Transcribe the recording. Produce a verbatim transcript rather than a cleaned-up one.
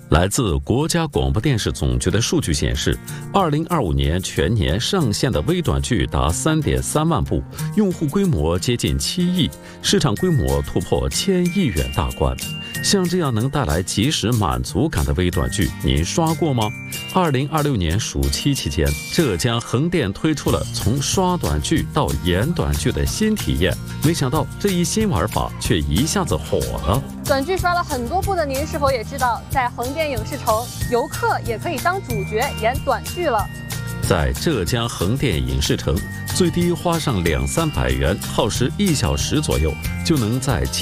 来自国家广播电视总局的数据显示，二零二五年全年上线的微短剧达三点三万部，用户规模接近七亿，市场规模突破千亿元大关。像这样能带来即时满足感的微短剧，您刷过吗？二零二六年暑期期间，浙江横店推出了从刷短剧到演短剧的新体验，没想到这一新玩法却一下子火了。 短剧刷了很多部的您是否也知道，在横店影视城，游客也可以当主角演短剧了。 在浙江横店影视城，最低花上两三百元，耗时一小时左右，就能在